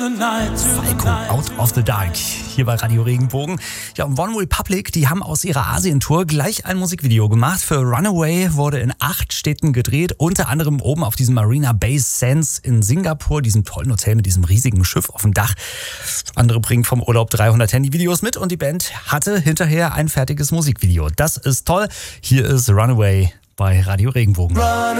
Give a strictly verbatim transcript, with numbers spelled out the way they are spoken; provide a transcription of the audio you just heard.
Falco, Out of the Dark, hier bei Radio Regenbogen. Ja, und One Republic, die haben aus ihrer Asien-Tour gleich ein Musikvideo gemacht. Für Runaway wurde in acht Städten gedreht, unter anderem oben auf diesem Marina Bay Sands in Singapur, diesem tollen Hotel mit diesem riesigen Schiff auf dem Dach. Andere bringen vom Urlaub dreihundert Handyvideos mit und die Band hatte hinterher ein fertiges Musikvideo. Das ist toll. Hier ist Runaway bei Radio Regenbogen. Run